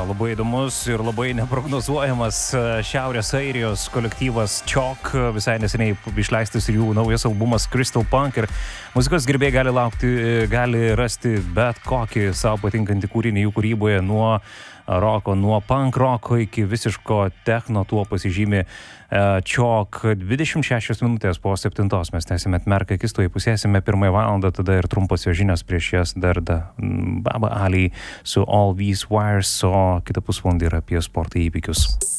labai įdomus ir labai neprognozuojamas Šiaurės Airijos kolektyvas Chalk, visai neseniai išleistas ir jų naujas albumas Crystal Punk, ir muzikos gerbėjai gali rasti bet kokį savo patinkantį kūrinį jų kūryboje, nuo roko, nuo punk roko iki visiško techno. Tuo pasižymi Chalk. 26 minutės po 7 mes tęsime Atmerk akis, tuoj pusėsime 1 valandą, tada ir trumpos jo žinios, prieš jas dar Baba Ali su All These Wires, o kitą pusvalandį yra apie sporto įvykius.